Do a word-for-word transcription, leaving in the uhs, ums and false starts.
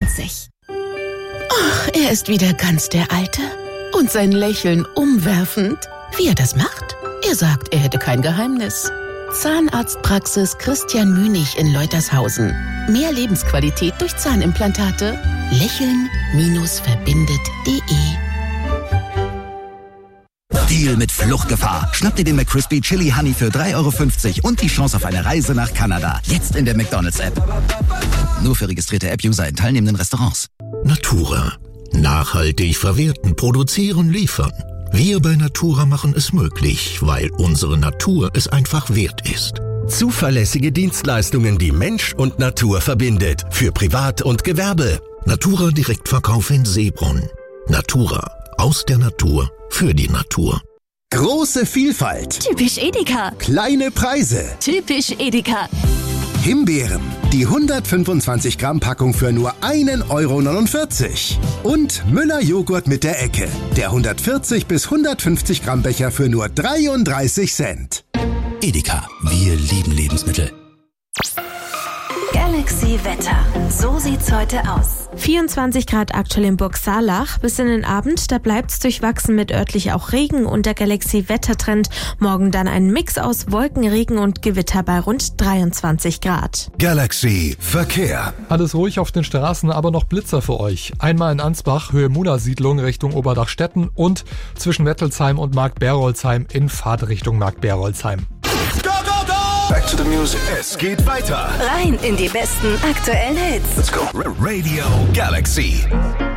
vierundzwanzig. Ach, er ist wieder ganz der Alte. Und sein Lächeln umwerfend. Wie er das macht? Er sagt, er hätte kein Geheimnis. Zahnarztpraxis Christian Münig in Leutershausen. Mehr Lebensqualität durch Zahnimplantate. Lächeln verbindet punkt de. Deal mit Fluchtgefahr. Schnapp dir den McCrispy Chili Honey für drei Euro fünfzig und die Chance auf eine Reise nach Kanada. Jetzt in der McDonald's-App. Nur für registrierte App-User in teilnehmenden Restaurants. Natura. Nachhaltig verwerten, produzieren, liefern. Wir bei Natura machen es möglich, weil unsere Natur es einfach wert ist. Zuverlässige Dienstleistungen, die Mensch und Natur verbindet. Für Privat und Gewerbe. Natura Direktverkauf in Seebrunn. Natura. Aus der Natur. Für die Natur. Große Vielfalt. Typisch Edeka. Kleine Preise. Typisch Edeka. Himbeeren. Die hundertfünfundzwanzig Gramm Packung für nur ein Euro neunundvierzig. Und Müller Joghurt mit der Ecke. Der hundertvierzig bis hundertfünfzig Gramm Becher für nur dreiunddreißig Cent. Edeka. Wir lieben Lebensmittel. Galaxy Wetter. So sieht's heute aus. vierundzwanzig Grad aktuell in Burg Saalach. Bis in den Abend, da bleibt's durchwachsen mit örtlich auch Regen und der Galaxy Wettertrend. Morgen dann ein Mix aus Wolken, Regen und Gewitter bei rund dreiundzwanzig Grad. Galaxy Verkehr. Alles ruhig auf den Straßen, aber noch Blitzer für euch. Einmal in Ansbach, Höhe Muna-Siedlung Richtung Oberdachstetten und zwischen Wettelsheim und Mark-Berolzheim in Fahrtrichtung Mark-Berolzheim. Go, go, go! Back to the music. Es geht weiter. Rein in die besten aktuellen Hits. Let's go. Radio Galaxy.